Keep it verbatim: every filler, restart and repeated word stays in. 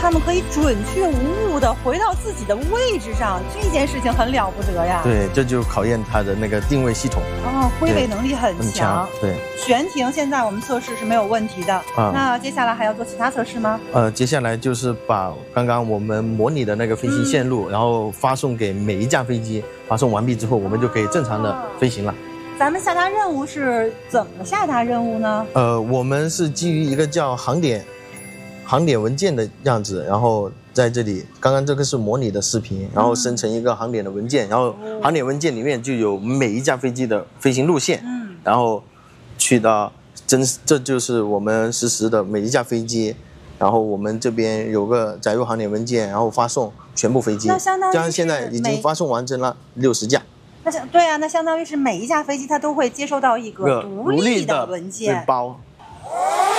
他们可以准确无误的回到自己的位置上，这件事情很了不得呀。 对，这就考验它的那个定位系统。 哦，挥尾能力很强。 很强。对， 悬停现在我们测试是没有问题的。啊，那接下来还要做其他测试吗？ 呃，接下来就是把刚刚我们模拟的那个飞行线路，嗯、然后发送给每一架飞机，发送完毕之后，我们就可以正常的飞行了。 咱们下达任务是怎么下达任务呢？ 呃，我们是基于一个叫航点。航点文件的样子，然后在这里，刚刚这个是模拟的视频，然后生成一个航点的文件，然后航点文件里面就有每一架飞机的飞行路线，嗯，然后去到真，这就是我们实时的每一架飞机，然后我们这边有个载入航点文件，然后发送全部飞机， 那相当于这样现在已经发送完成了六十架。 那相对啊，那相当于是每一架飞机它都会接收到一个独立的文件包。